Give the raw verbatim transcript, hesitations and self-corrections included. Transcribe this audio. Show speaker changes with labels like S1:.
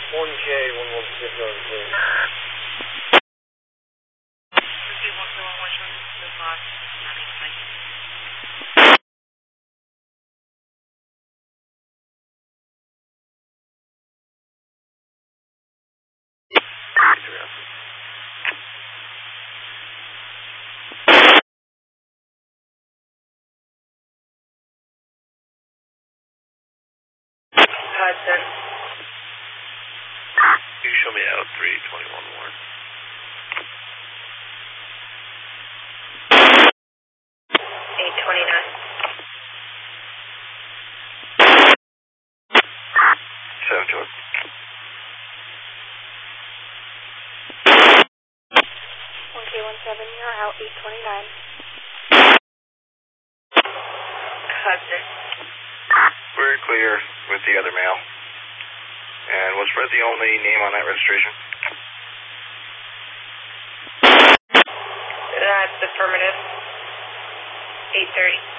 S1: one K, one one six zero two.
S2: Hudson.
S3: You show me out three twenty-one more.
S2: eight twenty-nine.
S3: seven two.
S2: one K one seven, you're out eight twenty-nine. Hudson.
S3: We're clear with the other male. And was Fred the only name on that registration?
S2: That's affirmative. eight thirty.